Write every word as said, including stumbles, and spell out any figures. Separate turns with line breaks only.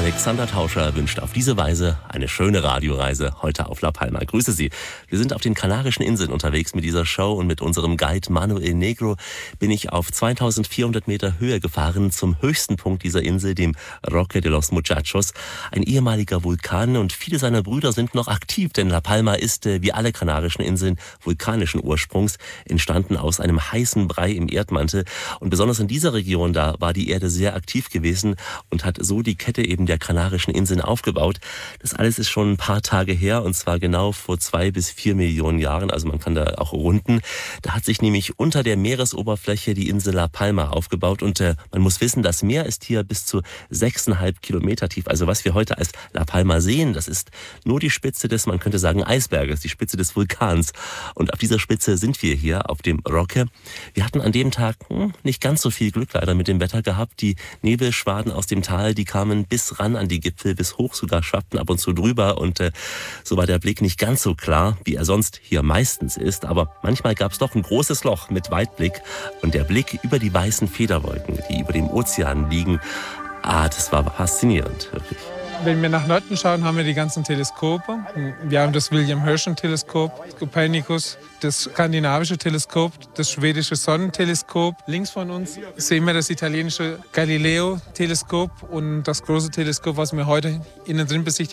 Alexander Tauscher wünscht auf diese Weise eine schöne Radioreise heute auf La Palma. Grüße Sie. Wir sind auf den Kanarischen Inseln unterwegs mit dieser Show und mit unserem Guide Manuel Negro bin ich auf zweitausendvierhundert Meter Höhe gefahren zum höchsten Punkt dieser Insel, dem Roque de los Muchachos, ein ehemaliger Vulkan, und viele seiner Brüder sind noch aktiv, denn La Palma ist, wie alle Kanarischen Inseln, vulkanischen Ursprungs, entstanden aus einem heißen Brei im Erdmantel, und besonders in dieser Region, da war die Erde sehr aktiv gewesen und hat so die Kette eben der Kanarischen Inseln aufgebaut. Das alles ist schon ein paar Tage her, und zwar genau vor zwei bis vier Millionen Jahren, also man kann da auch runden. Da hat sich nämlich unter der Meeresoberfläche die Insel La Palma aufgebaut, und äh, man muss wissen, das Meer ist hier bis zu sechseinhalb Kilometer tief. Also was wir heute als La Palma sehen, das ist nur die Spitze des, man könnte sagen, Eisberges, die Spitze des Vulkans. Und auf dieser Spitze sind wir hier, auf dem Roque. Wir hatten an dem Tag hm, nicht ganz so viel Glück leider mit dem Wetter gehabt. Die Nebelschwaden aus dem Tal, die kamen bis ran an die Gipfel, bis hoch sogar, schwappten ab und zu drüber, und äh, so war der Blick nicht ganz so klar, wie er sonst hier meistens ist, aber manchmal gab es doch ein großes Loch mit Weitblick, und der Blick über die weißen Federwolken, die über dem Ozean liegen, ah, das war faszinierend, wirklich.
Wenn wir nach Norden schauen, haben wir die ganzen Teleskope. Wir haben das William-Herschel-Teleskop, das Copernicus, das skandinavische Teleskop, das schwedische Sonnenteleskop. Links von uns sehen wir das italienische Galileo-Teleskop und das große Teleskop, was wir heute innen drin besichtigen.